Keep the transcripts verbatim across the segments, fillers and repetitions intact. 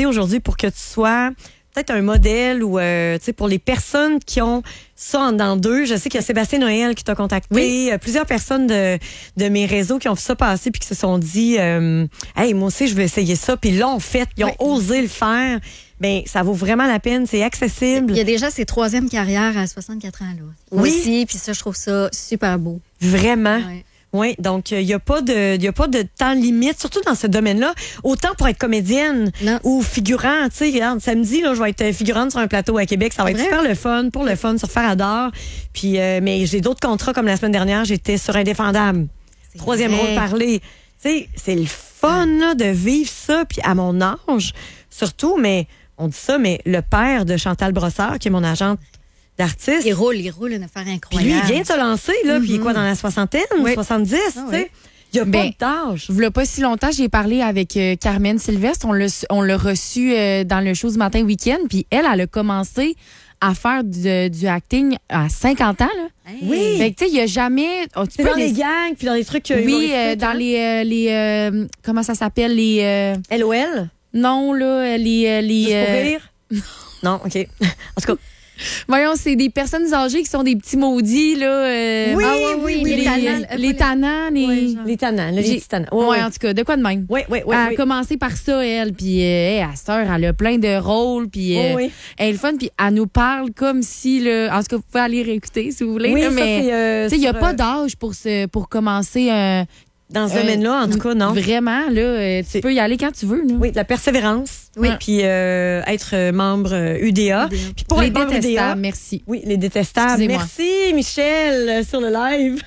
contacté aujourd'hui pour que tu sois peut-être un modèle ou euh, tu sais pour les personnes qui ont ça en dedans d'eux. Je sais qu'il y a Sébastien Noël qui t'a contacté, oui. euh, plusieurs personnes de de mes réseaux qui ont vu ça passer puis qui se sont dit euh, hey, moi aussi je veux essayer ça, puis l'ont fait, ils ont oui. osé le faire. Ben ça vaut vraiment la peine, c'est accessible. Il y a déjà ses troisième carrière à soixante-quatre ans là. Oui, aussi, puis ça je trouve ça super beau. Vraiment. Ouais. Oui, donc il euh, y a pas de il y a pas de temps limite, surtout dans ce domaine-là. Autant pour être comédienne non. ou figurant, tu sais, regarde, samedi là, je vais être figurante sur un plateau à Québec, ça va être super le fun, pour le fun sur Faire Adore. Puis euh, mais j'ai d'autres contrats comme la semaine dernière, j'étais sur Indéfendable. C'est Troisième vrai. Rôle parlé. Tu sais, c'est le fun là, de vivre ça, puis à mon âge surtout, mais on dit ça, mais le père de Chantal Brossard, qui est mon agente d'artiste. Il roule, il roule une affaire incroyable. Puis lui, il vient de se lancer, là, mm-hmm. puis il est quoi, dans la soixantaine, oui. soixante-dix, ah, tu sais. Oui. Il n'y a ben, pas d'âge. Il n'y a pas si longtemps, j'ai parlé avec euh, Carmen Sylvestre. On l'a, on l'a reçue euh, dans le show du matin week-end, puis elle, elle a commencé à faire du, du acting à cinquante ans, là. Hey. Oui. Fait que, tu sais, il n'y a jamais... Oh, tu c'est peux dans les... les gangs, puis dans les trucs... Euh, oui, euh, dans hein? les... Euh, les euh, comment ça s'appelle? Les... Euh... L O L? Non, là, les... les Juste pour euh... rire? Non, OK. En tout cas... Voyons, c'est des personnes âgées qui sont des petits maudits, là. Euh, oui, ah, oui, oui, oui, les tannants. Les tannants, les... Oui, les tannants, les petits tannants. Oui, ouais, en tout cas, de quoi de même? Oui, oui, oui. Elle a oui. commencé par ça, elle, puis euh, à cette heure, elle a plein de rôles, puis euh, oh, oui. elle est le fun, puis elle nous parle comme si, là, en tout cas, vous pouvez aller réécouter si vous voulez, oui, là, ça, mais euh, il n'y a sur, pas d'âge pour, se, pour commencer un... Dans ce euh, domaine-là, en tout cas, non. Vraiment, là, euh, tu peux y aller quand tu veux. Là. Oui, de la persévérance. Oui. Puis euh, être membre U D A. Puis pour les être membre U D A, merci. Oui, les détestables. Merci, Michel, sur le live.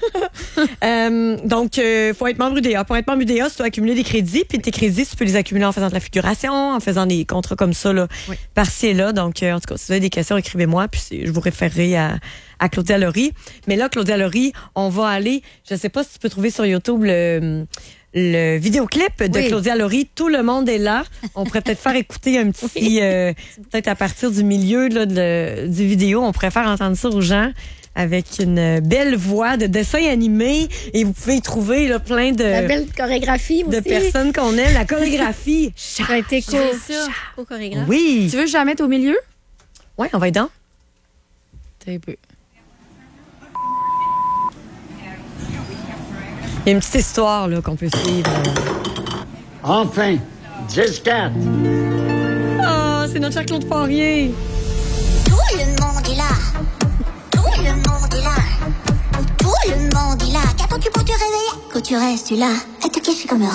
euh, donc, il euh, faut être membre U D A. Pour être membre U D A, tu dois accumuler des crédits. Puis tes crédits, tu peux les accumuler en faisant de la figuration, en faisant des contrats comme ça, là, oui. par-ci et là. Donc, euh, en tout cas, si vous avez des questions, écrivez-moi. Puis je vous référerai à... à Claudia Laurie. Mais là, Claudia Laurie, on va aller, je sais pas si tu peux trouver sur YouTube le, le vidéoclip de oui. Claudia Laurie. Tout le monde est là. On pourrait peut-être faire écouter un petit, oui. euh, peut-être à partir du milieu là, de, du vidéo, on pourrait faire entendre ça aux gens avec une belle voix de dessin animé. Et vous pouvez y trouver là, plein de... La belle chorégraphie aussi. De personnes qu'on aime. La chorégraphie. Ça a été cool, ça. Au chorégraphe. Oui. Tu veux que je la mette au milieu? Oui, on va être dans. T'as un peu. Il y a une petite histoire là, qu'on peut suivre. Enfin, dix quatre. Ah, oh, c'est notre cher Claude Poirier. Tout le monde est là. Tout le monde est là. Tout le monde est là. Qu'attends-tu pour te réveiller? Quand tu restes là, elle te cache comme un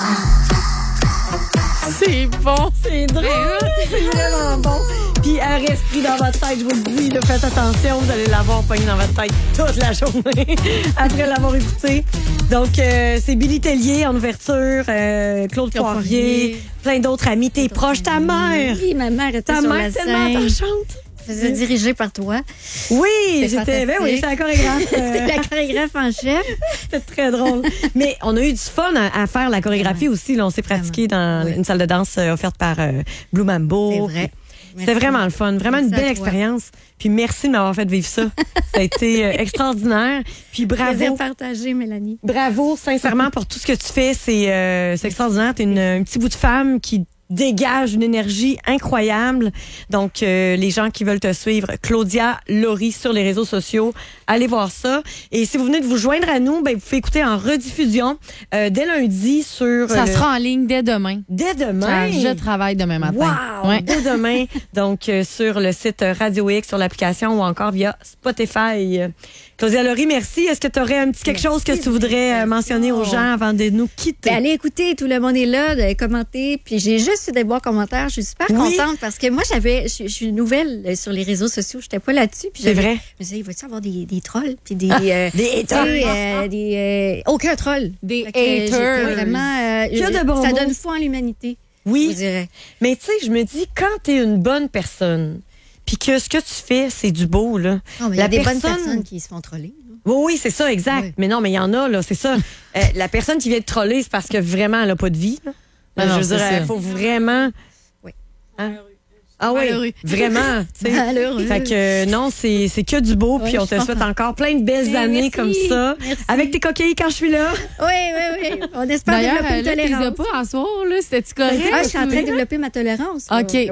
rat. C'est bon, c'est drôle. C'est vraiment bon. Puis un esprit dans votre tête, je vous le dis, là, faites attention, vous allez l'avoir pogné dans votre tête toute la journée après l'avoir écouté. Donc, euh, c'est Billy Tellier en ouverture, euh, Claude Poirier, plein d'autres amis, tes proches, ta mère. Oui, ma mère était ta sur mère la scène. tellement attachante. Je faisais diriger par toi. Oui, j'étais, ben oui, j'étais la chorégraphe. Euh... C'était la chorégraphe en chef. C'était très drôle. Mais on a eu du fun à, à faire la chorégraphie ouais. aussi. Là, on s'est pratiqué dans oui. une salle de danse euh, offerte par euh, Blue Mambo. C'est vrai. C'était vraiment le fun, vraiment merci une belle expérience. Puis merci de m'avoir fait vivre ça. Ça a été euh, extraordinaire. Puis bravo. Plaisir partagé, Mélanie. Bravo, sincèrement, pour tout ce que tu fais. C'est, euh, c'est extraordinaire. T'es une, un petit bout de femme qui dégage une énergie incroyable. Donc, euh, les gens qui veulent te suivre, Claudia Laurie sur les réseaux sociaux, allez voir ça. Et si vous venez de vous joindre à nous, ben, vous pouvez écouter en rediffusion euh, dès lundi sur... Ça euh, sera en ligne dès demain. Dès demain? Car je travaille demain matin. Wow! Ouais. Dès demain, donc euh, sur le site Radio X, sur l'application ou encore via Spotify. Claudia Laurie, merci. Est-ce que tu aurais un petit quelque merci, chose que tu voudrais euh, mentionner aux gens avant de nous quitter? Ben, allez écouter, tout le monde est là, de commenter. Puis j'ai juste eu des bons commentaires. Je suis super oui. contente parce que moi, j'avais, je, je suis nouvelle sur les réseaux sociaux. Je n'étais pas là-dessus. Puis c'est vrai. Je me disais, il va-tu avoir des, des trolls? Puis des, euh, des haters. Euh, des, euh, aucun troll. Des fait haters. Vraiment, euh, que de bons ça mots. donne foi en l'humanité. Oui. Je dirais. Mais tu sais, je me dis, quand tu es une bonne personne, puis que ce que tu fais, c'est du beau, là. Non, mais il y a des personne... bonnes personnes qui se font troller. Oui, oui, c'est ça, exact. Oui. Mais non, mais il y en a, là, c'est ça. euh, la personne qui vient te troller, c'est parce que vraiment, elle n'a pas de vie. Là. Non, non, je veux dire, il faut vraiment... Oui. Hein? Ah oui, malheureux. Vraiment. Malheureux. Fait que non, c'est, c'est que du beau. Oui, puis on te souhaite encore plein de belles merci, années comme ça. Merci. Avec tes coquilles quand je suis là. Oui, oui, oui. On espère D'ailleurs, développer une là, tolérance. D'ailleurs, pas en soir, là. C'était-tu correct? Ah, je suis en train de développer ma tolérance. OK.